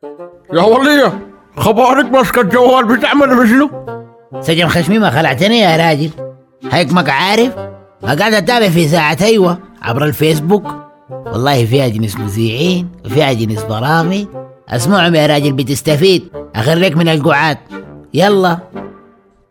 يا ولية، خبارك ماسكة الجوال بتعمل بشنو؟ سجن خشمي ما خلعتني يا راجل. هيك عارف ما قاعد اتابع في ساعة ايوه عبر الفيسبوك. والله فيها جنس مذيعين وفيها جنس برامج. اسمعهم يا راجل بتستفيد. اخريك من القعاد. يلا.